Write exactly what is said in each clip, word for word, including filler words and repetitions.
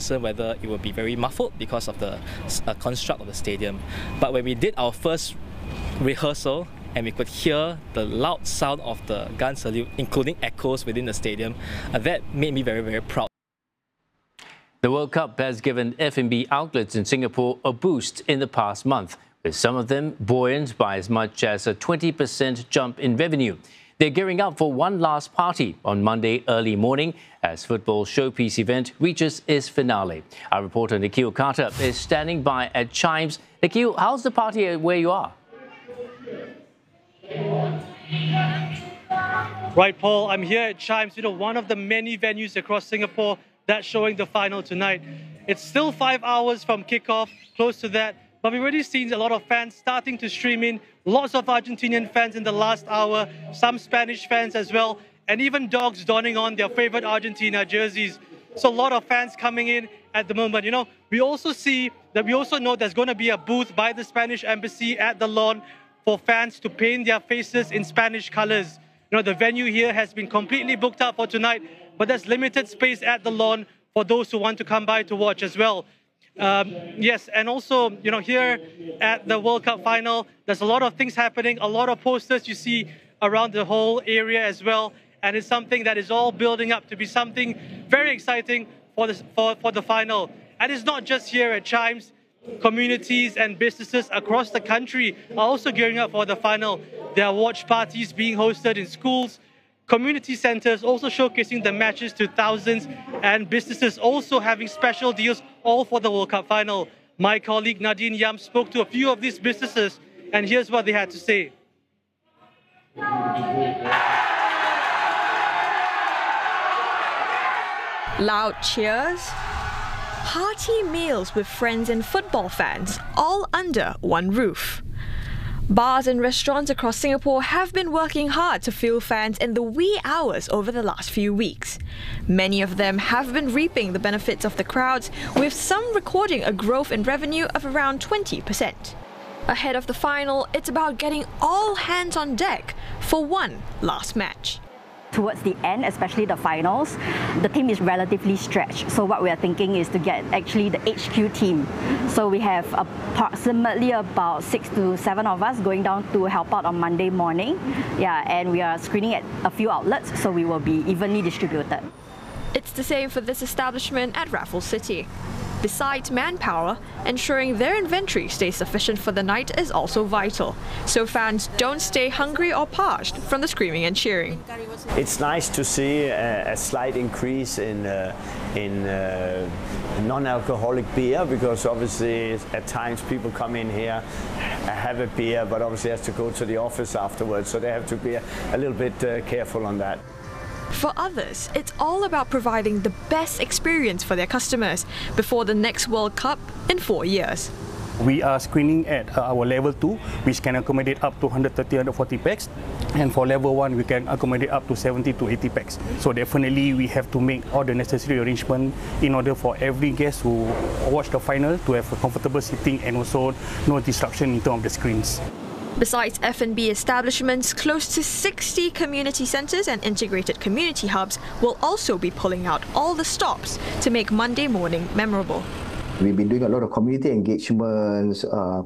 concerned whether it would be very muffled because of the uh, construct of the stadium. But when we did our first rehearsal and we could hear the loud sound of the gun salute, including echoes within the stadium, uh, that made me very, very proud. The World Cup has given F and B outlets in Singapore a boost in the past month, with some of them buoyant by as much as a twenty percent jump in revenue. They're gearing up for one last party on Monday early morning as football showpiece event reaches its finale. Our reporter Nikhil Carter is standing by at Chimes. Nikhil, how's the party where you are? Right, Paul, I'm here at Chimes, you know, one of the many venues across Singapore that's showing the final tonight. It's still five hours from kickoff, close to that, but we've already seen a lot of fans starting to stream in, lots of Argentinian fans in the last hour, some Spanish fans as well, and even dogs donning on their favorite Argentina jerseys. So a lot of fans coming in at the moment. You know, we also see that we also know there's going to be a booth by the Spanish embassy at the lawn for fans to paint their faces in Spanish colors. You know, the venue here has been completely booked up for tonight, but there's limited space at the lawn for those who want to come by to watch as well. Um, yes, and also, you know, here at the World Cup final, there's a lot of things happening, a lot of posters you see around the whole area as well, and it's something that is all building up to be something very exciting for the, for, for the final. And it's not just here at Chimes. Communities and businesses across the country are also gearing up for the final. There are watch parties being hosted in schools, community centres also showcasing the matches to thousands, and businesses also having special deals all for the World Cup final. My colleague Nadine Yam spoke to a few of these businesses, and here's what they had to say. Loud cheers, hearty meals with friends and football fans, all under one roof. Bars and restaurants across Singapore have been working hard to fill fans in the wee hours over the last few weeks. Many of them have been reaping the benefits of the crowds, with some recording a growth in revenue of around twenty percent. Ahead of the final, it's about getting all hands on deck for one last match. Towards the end, especially the finals, the team is relatively stretched. So what we are thinking is to get actually the H Q team. So we have approximately about six to seven of us going down to help out on Monday morning. Yeah, and we are screening at a few outlets, so we will be evenly distributed. It's the same for this establishment at Raffles City. Besides manpower, ensuring their inventory stays sufficient for the night is also vital, so fans don't stay hungry or parched from the screaming and cheering. It's nice to see a, a slight increase in, uh, in uh, non-alcoholic beer, because obviously at times people come in here, have a beer, but obviously has to go to the office afterwards, so they have to be a, a little bit uh, careful on that. For others, it's all about providing the best experience for their customers before the next World Cup in four years. We are screening at uh, our level two, which can accommodate up to one hundred thirty to one hundred forty packs. And for level one, we can accommodate up to seventy to eighty packs. So definitely we have to make all the necessary arrangements in order for every guest who watch the final to have a comfortable sitting and also no disruption in terms of the screens. Besides F and B establishments, close to sixty community centres and integrated community hubs will also be pulling out all the stops to make Monday morning memorable. We've been doing a lot of community engagements, uh,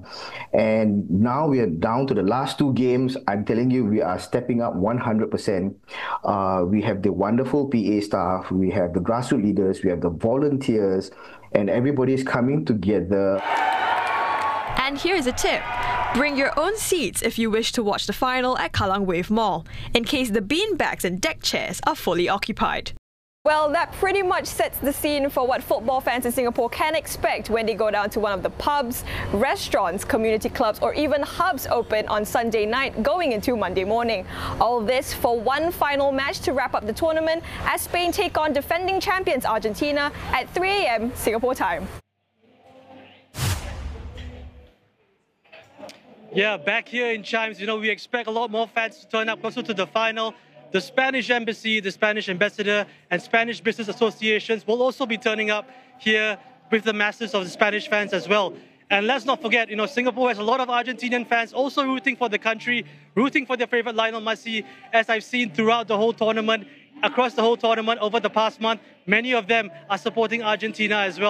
and now we are down to the last two games. I'm telling you, we are stepping up one hundred percent. Uh, we have the wonderful P A staff, we have the grassroots leaders, we have the volunteers, and everybody is coming together. And here's a tip. Bring your own seats if you wish to watch the final at Kallang Wave Mall, in case the beanbags and deck chairs are fully occupied. Well, that pretty much sets the scene for what football fans in Singapore can expect when they go down to one of the pubs, restaurants, community clubs, or even hubs open on Sunday night going into Monday morning. All this for one final match to wrap up the tournament as Spain take on defending champions Argentina at three A M Singapore time. Yeah, back here in Chimes, you know, we expect a lot more fans to turn up closer to the final. The Spanish Embassy, the Spanish Ambassador, and Spanish Business Associations will also be turning up here with the masses of the Spanish fans as well. And let's not forget, you know, Singapore has a lot of Argentinian fans also rooting for the country, rooting for their favorite Lionel Messi, as I've seen throughout the whole tournament, across the whole tournament over the past month. Many of them are supporting Argentina as well.